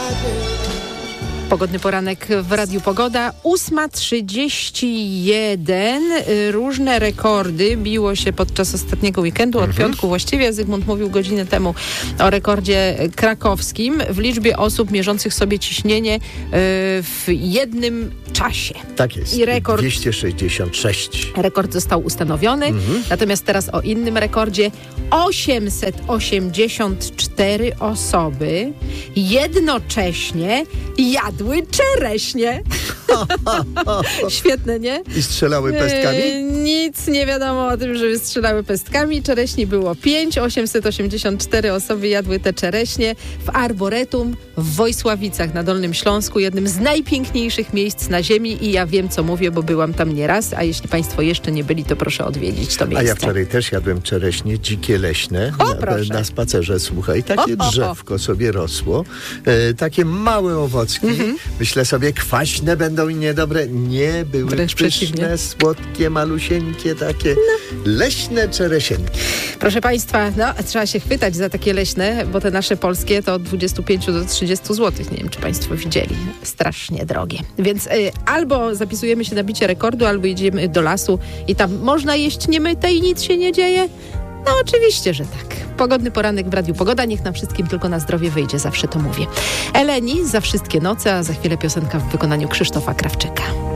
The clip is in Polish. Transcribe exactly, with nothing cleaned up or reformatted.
Pogodny poranek w Radiu Pogoda. ósma trzydzieści jeden. Różne rekordy biło się podczas ostatniego weekendu, od mhm. piątku właściwie. Zygmunt mówił godzinę temu o rekordzie krakowskim w liczbie osób mierzących sobie ciśnienie w jednym czasie. Tak jest. I rekord, dwieście sześćdziesiąt sześć. Rekord został ustanowiony. Mhm. Natomiast teraz o innym rekordzie. osiemset osiemdziesiąt cztery osoby jednocześnie jadły czereśnie. Świetne, nie? I strzelały pestkami? E, nic nie wiadomo o tym, żeby strzelały pestkami. Czereśni było pięć. osiemset osiemdziesiąt cztery osoby jadły te czereśnie w Arboretum w Wojsławicach na Dolnym Śląsku, jednym z najpiękniejszych miejsc na ziemi i ja wiem, co mówię, bo byłam tam nieraz, a jeśli państwo jeszcze nie byli, to proszę odwiedzić to miejsce. A ja wczoraj też jadłem czereśnie, dzikie leśne, o, na, na spacerze, słuchaj, takie o, o, drzewko o. sobie rosło, e, takie małe owocki, mm-hmm. myślę sobie, kwaśne będą i niedobre, nie, były Wręcz pyszne, słodkie, malusieńkie, takie no. leśne czeresienki. Proszę państwa, no, trzeba się chwytać za takie leśne, bo te nasze polskie to od dwudziestu pięciu do trzydziestu złotych. Nie wiem, czy państwo widzieli. Strasznie drogie. Więc y, albo zapisujemy się na bicie rekordu, albo idziemy do lasu i tam można jeść niemyte i nic się nie dzieje? No oczywiście, że tak. Pogodny poranek w Radiu Pogoda. Niech nam wszystkim tylko na zdrowie wyjdzie. Zawsze to mówię. Eleni za wszystkie noce, a za chwilę piosenka w wykonaniu Krzysztofa Krawczyka.